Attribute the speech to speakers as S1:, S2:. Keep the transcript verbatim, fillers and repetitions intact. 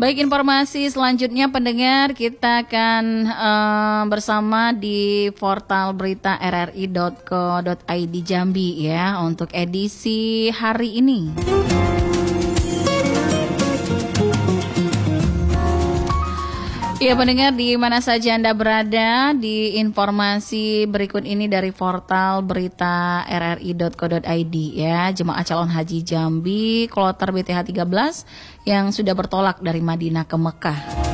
S1: Baik, informasi selanjutnya pendengar, kita akan uh, bersama di portal berita r r i dot co dot i d Jambi ya untuk edisi hari ini. Ya pendengar, di mana saja Anda berada, di informasi berikut ini dari portal berita r r i dot co dot i d ya. Jemaah calon haji Jambi kloter B T H tiga belas yang sudah bertolak dari Madinah ke Mekah.